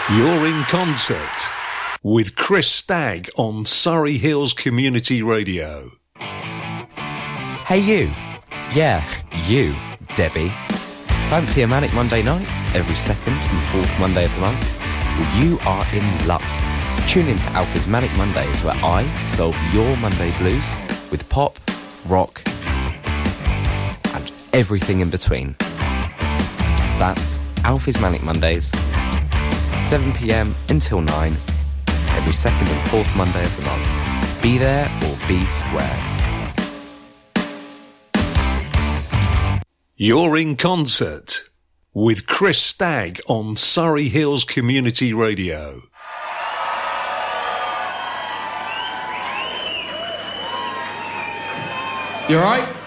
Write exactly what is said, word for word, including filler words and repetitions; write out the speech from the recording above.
You're in concert with Chris Stagg on Surrey Hills Community Radio. Hey you. Yeah, you, Debbie. Fancy a Manic Monday night every second and fourth Monday of the month? Well, you are in luck. Tune in to Alpha's Manic Mondays, where I solve your Monday blues with pop, rock, and everything in between. That's Alpha's Manic Mondays, seven p m until nine, every second and fourth Monday of the month. Be there or be square. You're in concert with Chris Stagg on Surrey Hills Community Radio. You alright?